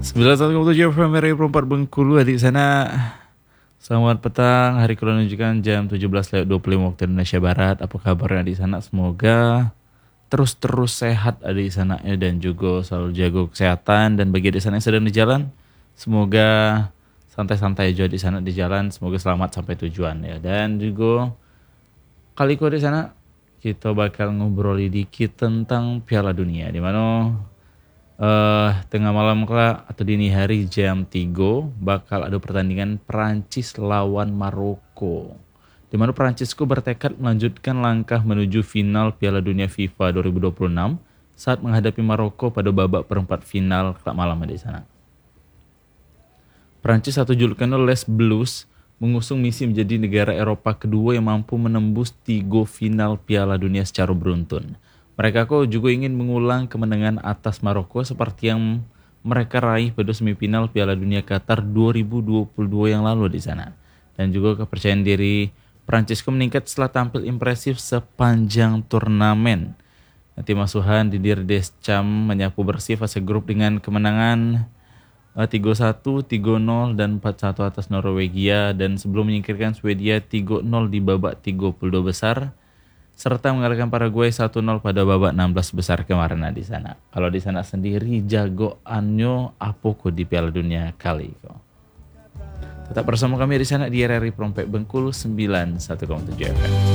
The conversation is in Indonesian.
91,7 FM RRI Perempat Bengkulu. Adik sana, selamat petang. Hari kelima menunjukkan jam 17.25 waktu Indonesia Barat. Apa kabar adik sana? Semoga terus sehat adik sana ya, dan juga selalu jaga kesehatan. Dan bagi adik sana yang sedang di jalan, semoga santai-santai aja di sana di jalan. Semoga selamat sampai tujuan ya. Dan juga kali ini di sana kita bakal ngobroli dikit tentang Piala Dunia, di mana tengah malam kala atau dini hari jam 3 bakal ada pertandingan Perancis lawan Maroko, di mana Perancisku bertekad melanjutkan langkah menuju final Piala Dunia FIFA 2026 saat menghadapi Maroko pada babak perempat final kelak malam di sana. Perancis atau julukannya Les Bleus mengusung misi menjadi negara Eropa kedua yang mampu menembus 3 final Piala Dunia secara beruntun. Mereka juga ingin mengulang kemenangan atas Maroko seperti yang mereka raih pada semifinal Piala Dunia Qatar 2022 yang lalu di sana. Dan juga kepercayaan diri Prancis meningkat setelah tampil impresif sepanjang turnamen. Tim asuhan Didier Deschamps menyapu bersih fase grup dengan kemenangan 3-1, 3-0, dan 4-1 atas Norwegia, dan sebelum menyingkirkan Swedia 3-0 di babak 32 besar. Serta mengalahkan Paraguay 1-0 pada babak 16 besar kemarin di sana. Kalau di sana sendiri jagoannya apa di Piala Dunia kali kok. Tetap bersama kami di sana di RRI Perempat Bengkulu 91,7 FM.